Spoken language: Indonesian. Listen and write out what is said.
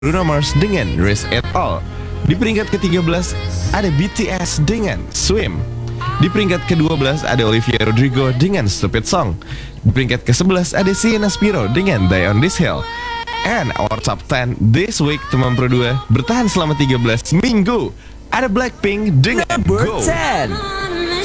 Bruno Mars dengan Race It All. Di peringkat ke-13 ada BTS dengan Swim. Di peringkat ke-12 ada Olivia Rodrigo dengan Stupid Song. Di peringkat ke-11 ada Sienna Spiro dengan Die on This Hill. And our top 10 this week teman Pro 2 bertahan selama 13 minggu. Ada Blackpink dengan Number Go. 10.